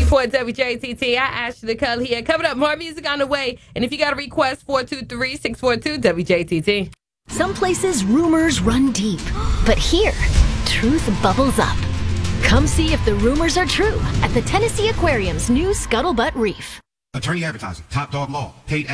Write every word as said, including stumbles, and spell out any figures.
For W J T T, I Ashley Nicole here. Coming up, more music on the way. And if you got a request, four two three, six four two, W J T T. Some places rumors run deep, but here, truth bubbles up. Come see if the rumors are true at the Tennessee Aquarium's new Scuttlebutt Reef. Attorney Advertising, Top Dog Law, paid